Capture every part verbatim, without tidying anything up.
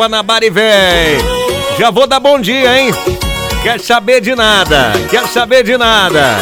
tapa na bari, véi. Já vou dar bom dia, hein? Quer saber de nada? Quer saber de nada?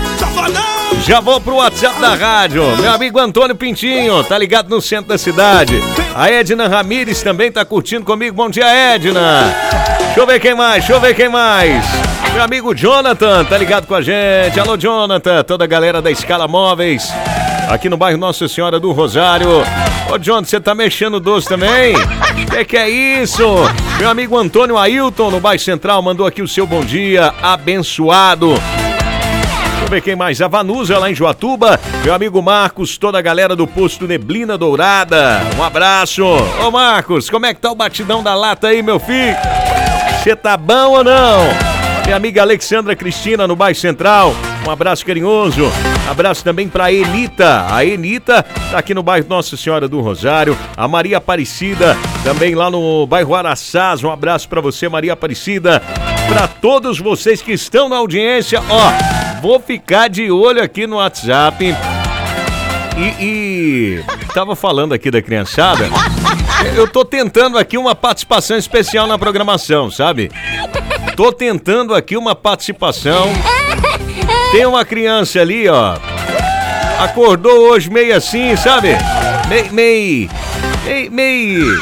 Já vou pro WhatsApp da rádio. Meu amigo Antônio Pintinho, tá ligado no centro da cidade. A Edna Ramires também tá curtindo comigo. Bom dia, Edna. Deixa eu ver quem mais, deixa eu ver quem mais. Meu amigo Jonathan, tá ligado com a gente. Alô, Jonathan, toda a galera da Escala Móveis, aqui no bairro Nossa Senhora do Rosário. Ô, Jonathan, você tá mexendo doce também? Que que é isso? Meu amigo Antônio Ailton, no bairro Central, mandou aqui o seu bom dia, abençoado. Deixa eu ver quem mais. A Vanusa, lá em Joatuba. Meu amigo Marcos, toda a galera do posto Neblina Dourada. Um abraço. Ô, Marcos, como é que tá o batidão da lata aí, meu filho? Você tá bom ou não? Minha amiga Alexandra Cristina, no bairro Central. Um abraço carinhoso. Abraço também pra Enita. A Enita tá aqui no bairro Nossa Senhora do Rosário. A Maria Aparecida, também lá no bairro Araçás. Um abraço pra você, Maria Aparecida. Pra todos vocês que estão na audiência, ó, vou ficar de olho aqui no WhatsApp. E, e tava falando aqui da criançada. Eu tô tentando aqui uma participação especial na programação, sabe? Tô tentando aqui uma participação. Tem uma criança ali, ó. Acordou hoje meio assim, sabe? Meio, meio, meio, meio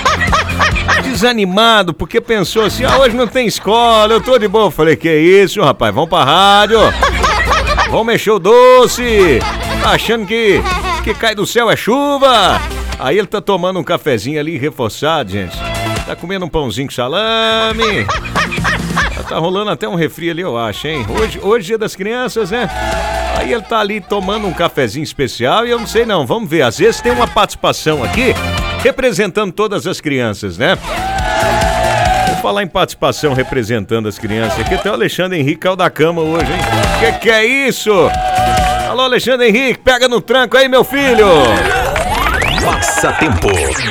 desanimado, porque pensou assim, ah, hoje não tem escola, eu tô de boa. Falei, que isso, rapaz, vamos pra rádio. Vamos mexer o doce. Tá achando que, que cai do céu é chuva. Aí ele tá tomando um cafezinho ali reforçado, gente. Tá comendo um pãozinho com salame. Tá rolando até um refri ali, eu acho, hein? Hoje, hoje é dia das crianças, né? Aí ele tá ali tomando um cafezinho especial e eu não sei não, vamos ver. Às vezes tem uma participação aqui representando todas as crianças, né? Vou falar em participação representando as crianças. Aqui tem o Alexandre Henrique caiu da cama hoje, hein? Que que é isso? Alô, Alexandre Henrique, pega no tranco aí, meu filho! Passatempo.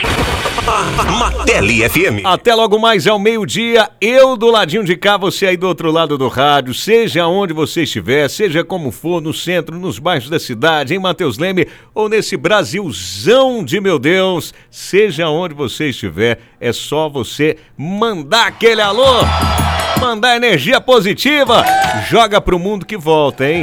Martelli F M. Até logo mais ao meio-dia, eu do ladinho de cá, você aí do outro lado do rádio, seja onde você estiver, seja como for, no centro, nos bairros da cidade, em Matheus Leme ou nesse Brasilzão de meu Deus, seja onde você estiver, é só você mandar aquele alô, mandar energia positiva, joga pro mundo que volta, hein?